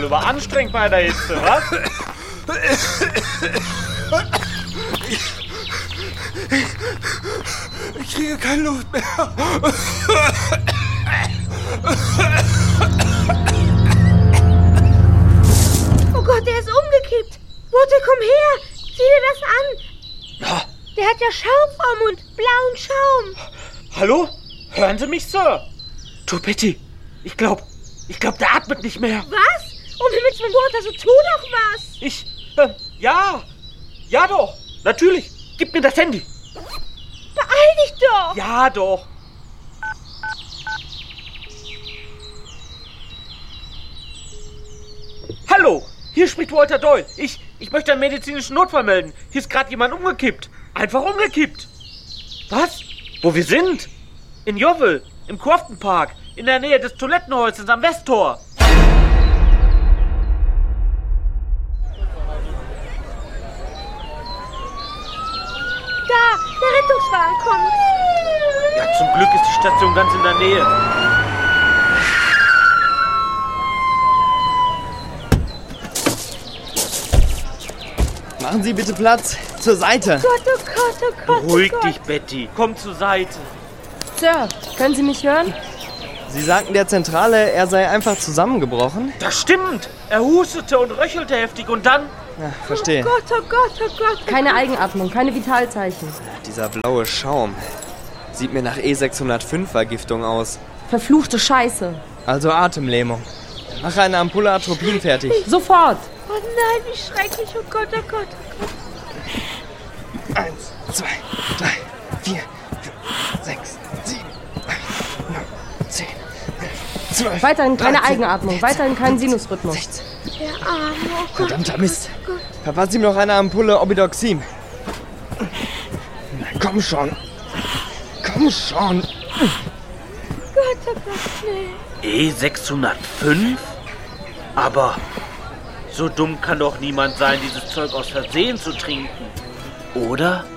überanstrengt bei der Hitze, was? Ich kriege keine Luft mehr. Oh Gott, der ist umgekippt. Wotte, komm her. Sieh dir das an. Ja. Der hat ja Schaum vorm Mund. Blauen Schaum. Hallo? Hören Sie mich, Sir? Du, Betty, ich glaub, der atmet nicht mehr. Was? Um Himmels Willen, Water, so tu doch was. Ja doch, natürlich. Gib mir das Handy. Beeil dich doch. Ja doch. Hallo, hier spricht Walter Doyle. Ich möchte einen medizinischen Notfall melden. Hier ist gerade jemand umgekippt. Einfach umgekippt. Was? Wo wir sind? In Yeovil, im Crofton Park, in der Nähe des Toilettenhäuschens am Westtor. Da, der Rettungswagen kommt. Ja, zum Glück ist die Station ganz in der Nähe. Machen Sie bitte Platz. Zur Seite. Gott, oh Gott, oh Gott. Beruhig oh Gott. dich, Betty. Komm zur Seite. Sir, können Sie mich hören? Sie sagten der Zentrale, er sei einfach zusammengebrochen? Das stimmt. Er hustete und röchelte heftig und dann... Ja, verstehe. Oh Gott, oh Gott, oh Gott. Oh Keine Gott. Eigenatmung, keine Vitalzeichen. Dieser blaue Schaum. Sieht mir nach E605-Vergiftung aus. Verfluchte Scheiße. Also Atemlähmung. Mach eine Ampulle Atropin fertig. Sofort. Oh nein, wie schrecklich. Oh Gott, oh Gott, oh Gott. 1, 2, 3, 4, 5, 6, 7, 8, 9, 10, 11, 12. Weiterhin keine 13, Eigenatmung, weiterhin keinen Sinusrhythmus. 16. Der Arme, oh Gott. Verdammter Mist. Verpassen Sie mir noch eine Ampulle Obidoxim. Na, komm schon. Komm schon. Gott, oh Gott, nee. E605? Aber so dumm kann doch niemand sein, dieses Zeug aus Versehen zu trinken. Oder?